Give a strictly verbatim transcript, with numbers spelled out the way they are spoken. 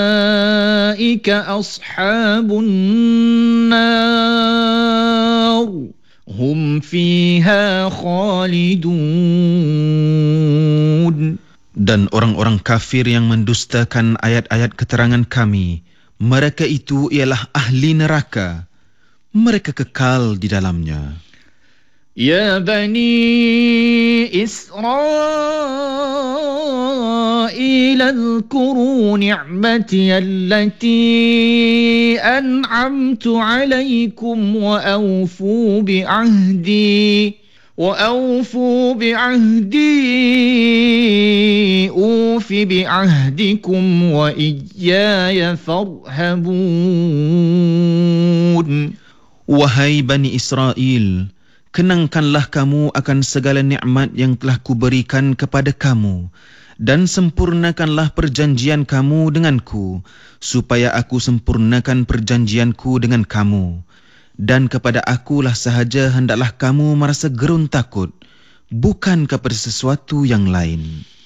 أولئك أصحاب النار هم فيها خالدون. Dan orang-orang kafir yang mendustakan ayat-ayat keterangan kami, mereka itu ialah ahli neraka. Mereka kekal di dalamnya. Ya Bani Israel, اذكروا نعمتي التي أنعمت عليكم وأوفوا بعهدي وأوفوا بعهدي أوف بعهدكم وإياي فارهبون. Wahai Bani Israel, kenangkanlah kamu akan segala nikmat yang telah kuberikan kepada kamu dan sempurnakanlah perjanjian kamu denganku supaya aku sempurnakan perjanjianku dengan kamu. Dan kepada akulah sahaja hendaklah kamu merasa gerun takut, bukan kepada sesuatu yang lain.